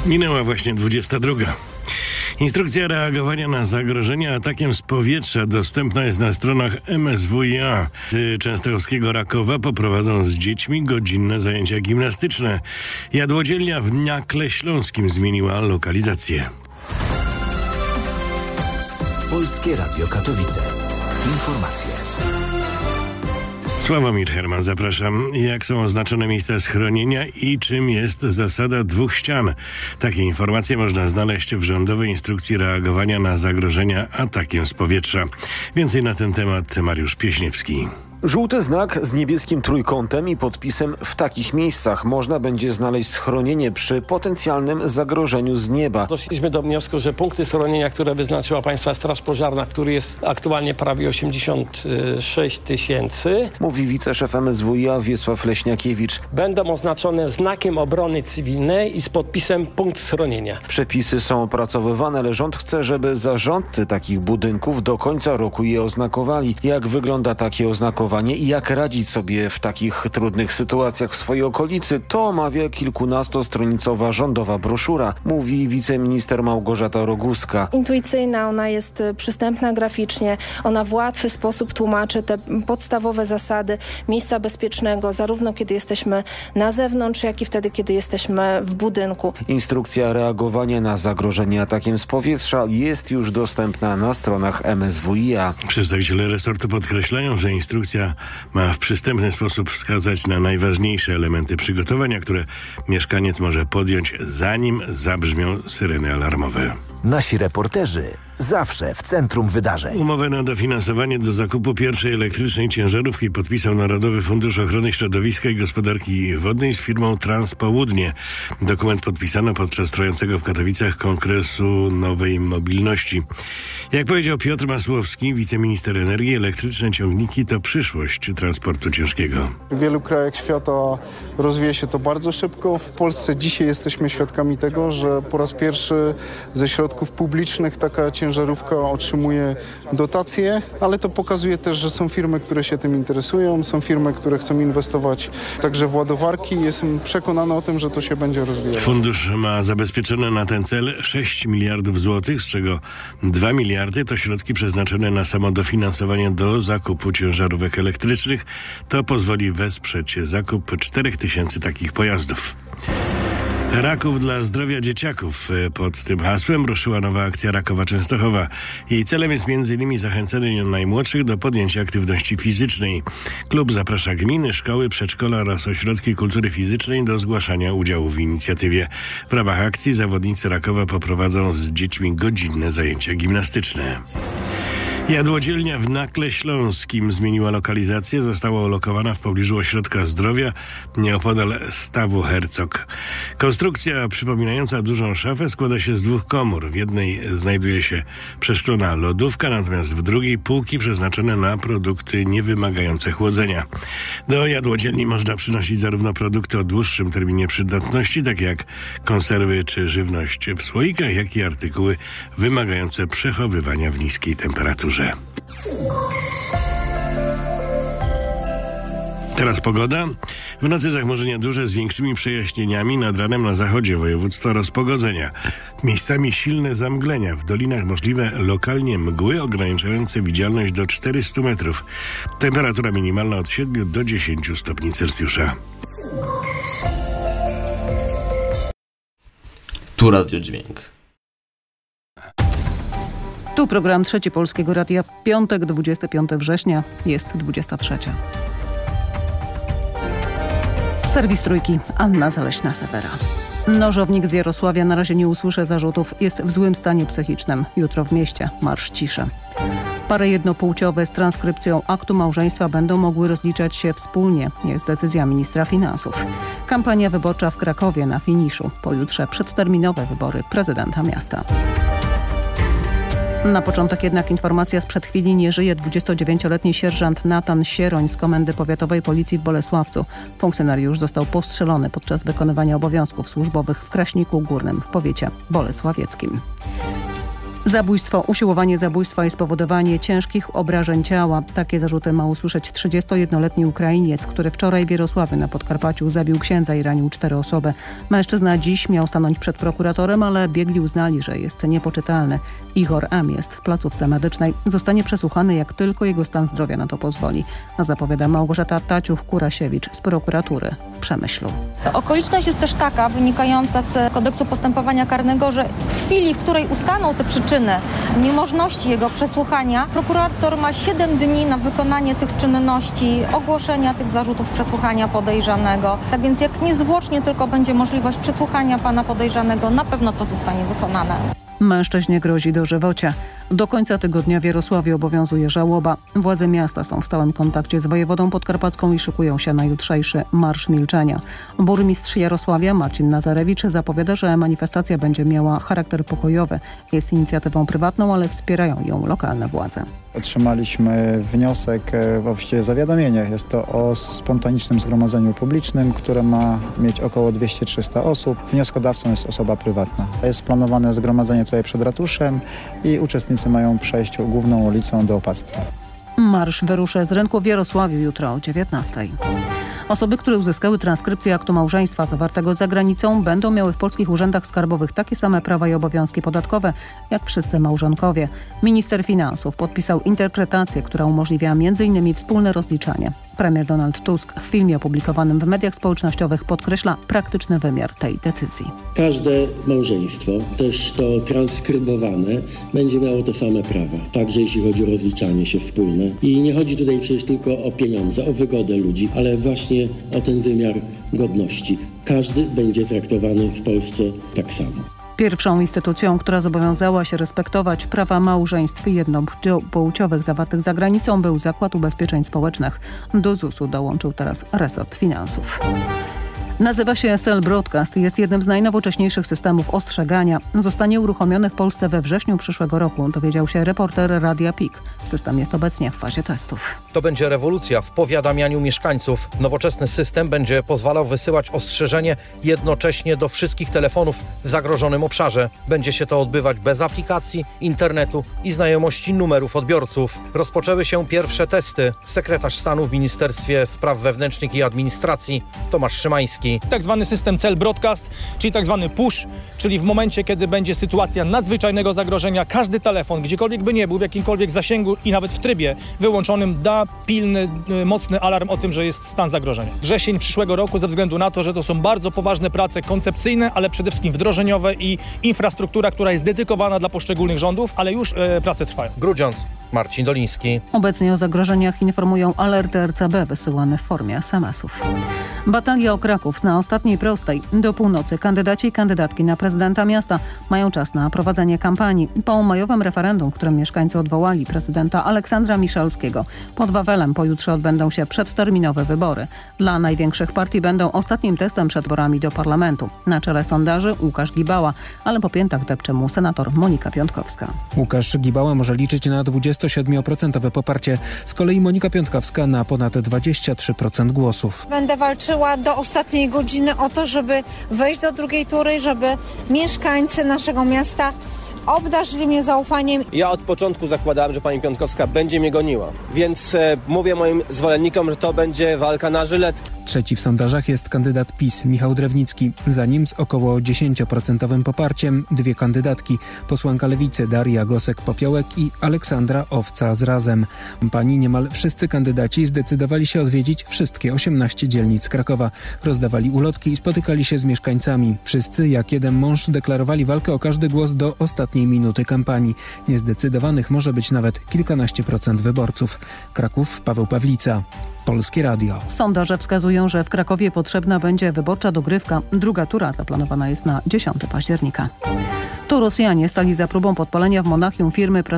Minęła właśnie 22. Instrukcja reagowania na zagrożenia atakiem z powietrza dostępna jest na stronach MSWiA. Częstochowskiego Rakowa poprowadzą z dziećmi godzinne zajęcia gimnastyczne. Jadłodzielnia w Nakle Śląskim zmieniła lokalizację. Polskie Radio Katowice. Informacje. Sławomir Herman, zapraszam. Jak są oznaczone miejsca schronienia i czym jest zasada 2 ścian? Takie informacje można znaleźć w rządowej instrukcji reagowania na zagrożenia atakiem z powietrza. Więcej na ten temat Mariusz Pieśniewski. Żółty znak z niebieskim trójkątem i podpisem „w takich miejscach” można będzie znaleźć schronienie przy potencjalnym zagrożeniu z nieba. Doszliśmy do wniosku, że punkty schronienia, które wyznaczyła Państwa Straż Pożarna, który jest aktualnie prawie 86 000, mówi wiceszef MSWiA Wiesław Leśniakiewicz. Będą oznaczone znakiem obrony cywilnej i z podpisem punkt schronienia. Przepisy są opracowywane, ale rząd chce, żeby zarządcy takich budynków do końca roku je oznakowali. Jak wygląda takie oznakowanie i jak radzić sobie w takich trudnych sytuacjach w swojej okolicy, to omawia kilkunastostronicowa rządowa broszura, mówi wiceminister Małgorzata Roguska. Intuicyjna, ona jest przystępna graficznie, ona w łatwy sposób tłumaczy te podstawowe zasady miejsca bezpiecznego, zarówno kiedy jesteśmy na zewnątrz, jak i wtedy, kiedy jesteśmy w budynku. Instrukcja reagowania na zagrożenie atakiem z powietrza jest już dostępna na stronach MSWiA. Przedstawiciele resortu podkreślają, że instrukcja ma w przystępny sposób wskazać na najważniejsze elementy przygotowania, które mieszkaniec może podjąć, zanim zabrzmią syreny alarmowe. Nasi reporterzy zawsze w centrum wydarzeń. Umowę na dofinansowanie do zakupu pierwszej elektrycznej ciężarówki podpisał Narodowy Fundusz Ochrony Środowiska i Gospodarki Wodnej z firmą Transpołudnie. Dokument podpisano podczas trwającego w Katowicach Kongresu Nowej Mobilności. Jak powiedział Piotr Masłowski, wiceminister energii, elektryczne ciągniki to przyszłość transportu ciężkiego. W wielu krajach świata rozwija się to bardzo szybko. W Polsce dzisiaj jesteśmy świadkami tego, że po raz pierwszy ze środków publicznych taka ciężarówka otrzymuje dotacje, ale to pokazuje też, że są firmy, które się tym interesują, są firmy, które chcą inwestować także w ładowarki. Jestem przekonany o tym, że to się będzie rozwijało. Fundusz ma zabezpieczone na ten cel 6 miliardów złotych, z czego 2 miliardy to środki przeznaczone na samo dofinansowanie do zakupu ciężarówek elektrycznych. To pozwoli wesprzeć zakup 4000 takich pojazdów. Raków dla zdrowia dzieciaków. Pod tym hasłem ruszyła nowa akcja Rakowa Częstochowa. Jej celem jest m.in. zachęcenie najmłodszych do podjęcia aktywności fizycznej. Klub zaprasza gminy, szkoły, przedszkola oraz ośrodki kultury fizycznej do zgłaszania udziału w inicjatywie. W ramach akcji zawodnicy Rakowa poprowadzą z dziećmi godzinne zajęcia gimnastyczne. Jadłodzielnia w Nakle Śląskim zmieniła lokalizację. Została ulokowana w pobliżu ośrodka zdrowia nieopodal stawu Hercog. Konstrukcja przypominająca dużą szafę składa się z 2 komór. W jednej znajduje się przeszklona lodówka, natomiast w drugiej półki przeznaczone na produkty niewymagające chłodzenia. Do jadłodzielni można przynosić zarówno produkty o dłuższym terminie przydatności, takie jak konserwy czy żywność w słoikach, jak i artykuły wymagające przechowywania w niskiej temperaturze. Teraz pogoda. W nocy zachmurzenia duże z większymi przejaśnieniami. Nad ranem na zachodzie województwa rozpogodzenia. Miejscami silne zamglenia. W dolinach możliwe lokalnie mgły ograniczające widzialność do 400 metrów. Temperatura minimalna od 7 do 10 stopni Celsjusza. Tu Radio Dźwięk. Tu program Trzeci Polskiego Radia. Piątek, 25 września, jest 23. Serwis Trójki, Anna Zaleśna-Sewera. Nożownik z Jarosławia na razie nie usłyszę zarzutów. Jest w złym stanie psychicznym. Jutro w mieście marsz ciszy. Pary jednopłciowe z transkrypcją aktu małżeństwa będą mogły rozliczać się wspólnie. Jest decyzja ministra finansów. Kampania wyborcza w Krakowie na finiszu. Pojutrze przedterminowe wybory prezydenta miasta. Na początek jednak informacja sprzed chwili. Nie żyje 29-letni sierżant Natan Sieroń z Komendy Powiatowej Policji w Bolesławcu. Funkcjonariusz został postrzelony podczas wykonywania obowiązków służbowych w Kraśniku Górnym w powiecie bolesławieckim. Zabójstwo, usiłowanie zabójstwa i spowodowanie ciężkich obrażeń ciała. Takie zarzuty ma usłyszeć 31-letni Ukrainiec, który wczoraj w Jarosławiu na Podkarpaciu zabił księdza i ranił 4 osoby. Mężczyzna dziś miał stanąć przed prokuratorem, ale biegli uznali, że jest niepoczytalny. Igor M. jest w placówce medycznej. Zostanie przesłuchany, jak tylko jego stan zdrowia na to pozwoli. Zapowiada Małgorzata Taciuch-Kurasiewicz z prokuratury w Przemyślu. Okoliczność jest też taka, wynikająca z kodeksu postępowania karnego, że w chwili, w której ustaną te przyczyny niemożności jego przesłuchania, prokurator ma 7 dni na wykonanie tych czynności, ogłoszenia tych zarzutów, przesłuchania podejrzanego. Tak więc jak niezwłocznie tylko będzie możliwość przesłuchania pana podejrzanego, na pewno to zostanie wykonane. Mężczyźnie grozi dożywocie. Do końca tygodnia w Jarosławiu obowiązuje żałoba. Władze miasta są w stałym kontakcie z wojewodą podkarpacką i szykują się na jutrzejszy Marsz Milczenia. Burmistrz Jarosławia Marcin Nazarewicz zapowiada, że manifestacja będzie miała charakter pokojowy. Jest inicjatywą prywatną, ale wspierają ją lokalne władze. Otrzymaliśmy wniosek, właściwie zawiadomienie. Jest to o spontanicznym zgromadzeniu publicznym, które ma mieć około 200-300 osób. Wnioskodawcą jest osoba prywatna. Jest planowane zgromadzenie tutaj przed ratuszem i uczestnicy mają przejść główną ulicą do opactwa. Marsz wyruszy z rynku w Jarosławiu jutro o 19:00. Osoby, które uzyskały transkrypcję aktu małżeństwa zawartego za granicą, będą miały w polskich urzędach skarbowych takie same prawa i obowiązki podatkowe, jak wszyscy małżonkowie. Minister finansów podpisał interpretację, która umożliwia m.in. wspólne rozliczanie. Premier Donald Tusk w filmie opublikowanym w mediach społecznościowych podkreśla praktyczny wymiar tej decyzji. Każde małżeństwo, też to transkrybowane, będzie miało te same prawa, także jeśli chodzi o rozliczanie się wspólne. I nie chodzi tutaj przecież tylko o pieniądze, o wygodę ludzi, ale właśnie o ten wymiar godności. Każdy będzie traktowany w Polsce tak samo. Pierwszą instytucją, która zobowiązała się respektować prawa małżeństw jednopłciowych zawartych za granicą, był Zakład Ubezpieczeń Społecznych. Do ZUS-u dołączył teraz resort finansów. Nazywa się Cell Broadcast i jest jednym z najnowocześniejszych systemów ostrzegania. Zostanie uruchomiony w Polsce we wrześniu przyszłego roku, dowiedział się reporter Radia PIK. System jest obecnie w fazie testów. To będzie rewolucja w powiadamianiu mieszkańców. Nowoczesny system będzie pozwalał wysyłać ostrzeżenie jednocześnie do wszystkich telefonów w zagrożonym obszarze. Będzie się to odbywać bez aplikacji, internetu i znajomości numerów odbiorców. Rozpoczęły się pierwsze testy. Sekretarz stanu w Ministerstwie Spraw Wewnętrznych i Administracji Tomasz Szymański. Tak zwany system Cell Broadcast, czyli tak zwany push, czyli w momencie, kiedy będzie sytuacja nadzwyczajnego zagrożenia, każdy telefon, gdziekolwiek by nie był, w jakimkolwiek zasięgu i nawet w trybie wyłączonym, da pilny, mocny alarm o tym, że jest stan zagrożenia. Wrzesień przyszłego roku ze względu na to, że to są bardzo poważne prace koncepcyjne, ale przede wszystkim wdrożeniowe i infrastruktura, która jest dedykowana dla poszczególnych rządów, ale już prace trwają. Grudziądz, Marcin Doliński. Obecnie o zagrożeniach informują alerty RCB wysyłane w formie SMS-ów. Batalia o Kraków na ostatniej prostej. Do północy kandydaci i kandydatki na prezydenta miasta mają czas na prowadzenie kampanii. Po majowym referendum, w którym mieszkańcy odwołali prezydenta Aleksandra Miszalskiego, pod Wawelem pojutrze odbędą się przedterminowe wybory. Dla największych partii będą ostatnim testem przed wyborami do parlamentu. Na czele sondaży Łukasz Gibała, ale po piętach depcze mu senator Monika Piątkowska. Łukasz Gibała może liczyć na 27% poparcie. Z kolei Monika Piątkowska na ponad 23% głosów. Będę walczyła do ostatniej godziny o to, żeby wejść do drugiej tury, żeby mieszkańcy naszego miasta obdarzyli mnie zaufaniem. Ja od początku zakładałem, że pani Piątkowska będzie mnie goniła, więc mówię moim zwolennikom, że to będzie walka na żylet. Trzeci w sondażach jest kandydat PiS Michał Drewnicki. Za nim z około 10% poparciem dwie kandydatki. Posłanka Lewicy Daria Gosek-Popiołek i Aleksandra Owca z Razem. Pani niemal wszyscy kandydaci zdecydowali się odwiedzić wszystkie 18 dzielnic Krakowa. Rozdawali ulotki i spotykali się z mieszkańcami. Wszyscy jak jeden mąż deklarowali walkę o każdy głos do ostatniej minuty kampanii. Niezdecydowanych może być nawet kilkanaście procent wyborców. Kraków, Paweł Pawlica. Polskie Radio. Sondaże wskazują, że w Krakowie potrzebna będzie wyborcza dogrywka. Druga tura zaplanowana jest na 10 października. To Rosjanie stali za próbą podpalenia w Monachium firmy